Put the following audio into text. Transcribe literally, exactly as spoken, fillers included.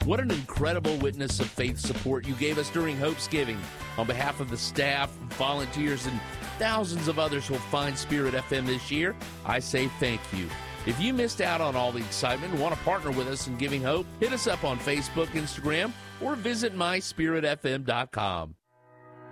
What an incredible witness of faith support you gave us during Hope's Giving. On behalf of the staff, volunteers, and thousands of others who will find Spirit F M this year, I say thank you. If you missed out on all the excitement and want to partner with us in giving hope, hit us up on Facebook, Instagram, or visit my spirit f m dot com.